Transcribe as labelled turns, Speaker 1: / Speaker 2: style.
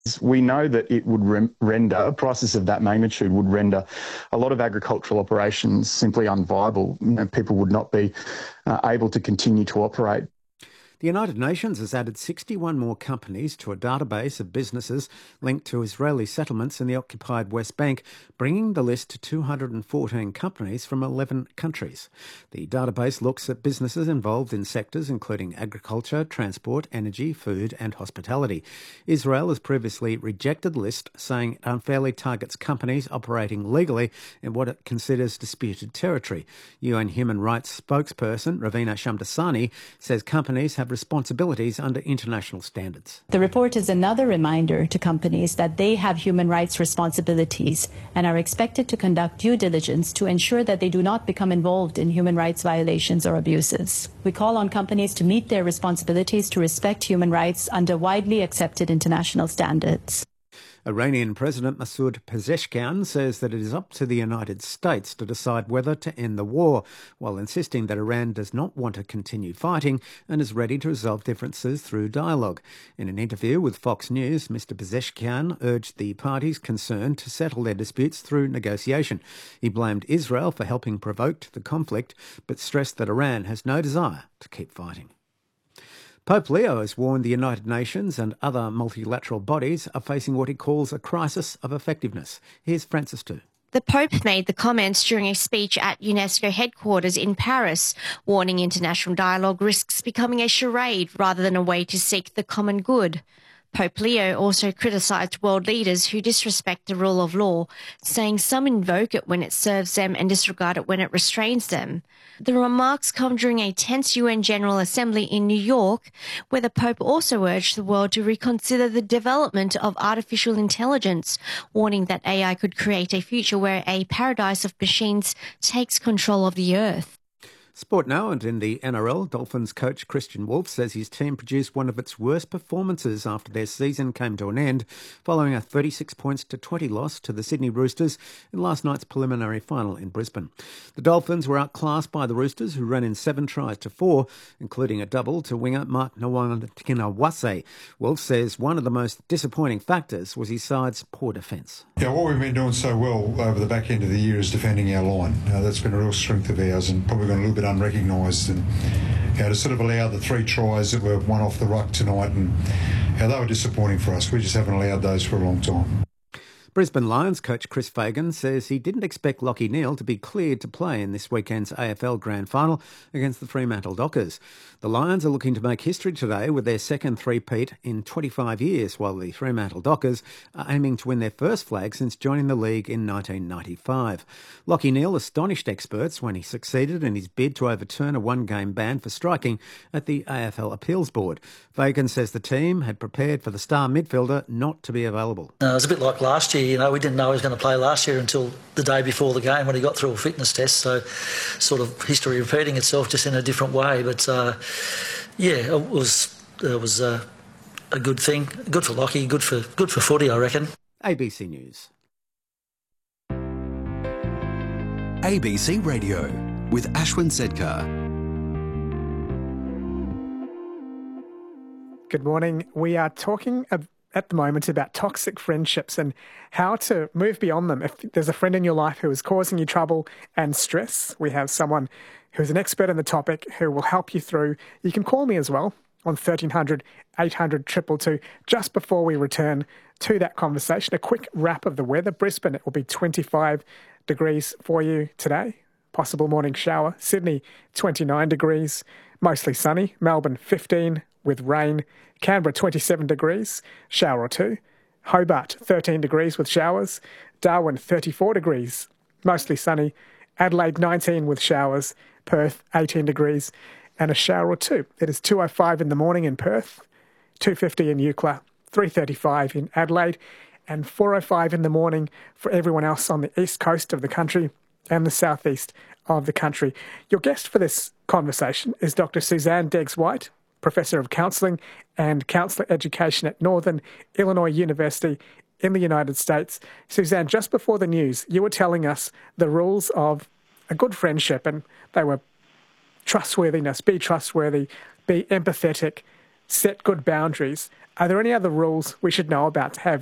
Speaker 1: We know that it would render, a crisis of that magnitude would render a lot of agricultural operations simply unviable. People would not be able to continue to operate.
Speaker 2: The United Nations has added 61 more companies to a database of businesses linked to Israeli settlements in the occupied West Bank, bringing the list to 214 companies from 11 countries. The database looks at businesses involved in sectors including agriculture, transport, energy, food and hospitality. Israel has previously rejected the list, saying it unfairly targets companies operating legally in what it considers disputed territory. UN Human Rights spokesperson Ravina Shamdasani says companies have responsibilities under international standards.
Speaker 3: The report is another reminder to companies that they have human rights responsibilities and are expected to conduct due diligence to ensure that they do not become involved in human rights violations or abuses. We call on companies to meet their responsibilities to respect human rights under widely accepted international standards.
Speaker 2: Iranian President Masoud Pezeshkian says that it is up to the United States to decide whether to end the war, while insisting that Iran does not want to continue fighting and is ready to resolve differences through dialogue. In an interview with Fox News, Mr. Pezeshkian urged the parties concerned to settle their disputes through negotiation. He blamed Israel for helping provoke the conflict, but stressed that Iran has no desire to keep fighting. Pope Leo has warned the United Nations and other multilateral bodies are facing what he calls a crisis of effectiveness. Here's Francis Tu.
Speaker 4: The Pope made the comments during a speech at UNESCO headquarters in Paris, warning international dialogue risks becoming a charade rather than a way to seek the common good. Pope Leo also criticised world leaders who disrespect the rule of law, saying some invoke it when it serves them and disregard it when it restrains them. The remarks come during a tense UN General Assembly in New York, where the Pope also urged the world to reconsider the development of artificial intelligence, warning that AI could create a future where a paradise of machines takes control of the earth.
Speaker 2: Sport now, and in the NRL, Dolphins coach Christian Wolff says his team produced one of its worst performances after their season came to an end, following a 36 points to 20 loss to the Sydney Roosters in last night's preliminary final in Brisbane. The Dolphins were outclassed by the Roosters, who ran in 7 tries to 4, including a double to winger Mark Nawaqanawase. Wolff says one of the most disappointing factors was his side's poor defence.
Speaker 5: Yeah, what we've been doing so well over the back end of the year is defending our line. That's been a real strength of ours and probably gone a little bit unrecognised, and to sort of allow the 3 tries that were won off the ruck tonight, and they were disappointing for us. We just haven't allowed those for a long time.
Speaker 2: Brisbane Lions coach Chris Fagan says he didn't expect Lachie Neale to be cleared to play in this weekend's AFL Grand Final against the Fremantle Dockers. The Lions are looking to make history today with their second three-peat in 25 years, while the Fremantle Dockers are aiming to win their first flag since joining the league in 1995. Lachie Neale astonished experts when he succeeded in his bid to overturn a one-game ban for striking at the AFL Appeals Board. Fagan says the team had prepared for the star midfielder not to be available.
Speaker 6: It was a bit like last year. We didn't know he was going to play last year until the day before the game when he got through a fitness test. So, sort of history repeating itself, just in a different way. But it was a good thing. Good for Lachie. Good for footy, I reckon.
Speaker 2: ABC News.
Speaker 7: ABC Radio with Ashwin Sedkar.
Speaker 8: Good morning. We are talking at the moment about toxic friendships and how to move beyond them. If there's a friend in your life who is causing you trouble and stress, we have someone who's an expert in the topic who will help you through. You can call me as well on 1300 800 222. Just before we return to that conversation, a quick wrap of the weather. Brisbane, it will be 25 degrees for you today. Possible morning shower. Sydney, 29 degrees, mostly sunny. Melbourne, 15 with rain. Canberra, 27 degrees, shower or 2. Hobart, 13 degrees with showers. Darwin, 34 degrees, mostly sunny. Adelaide, 19 with showers. Perth, 18 degrees and a shower or 2. It is 2:05 in the morning in Perth, 2:50 in Eucla, 3:35 in Adelaide, and 4:05 in the morning for everyone else on the east coast of the country and the southeast of the country. Your guest for this conversation is Dr. Suzanne Deggs-White, Professor of Counselling and Counsellor Education at Northern Illinois University in the United States. Suzanne, just before the news, you were telling us the rules of a good friendship, and they were trustworthiness, be trustworthy, be empathetic, set good boundaries. Are there any other rules we should know about to have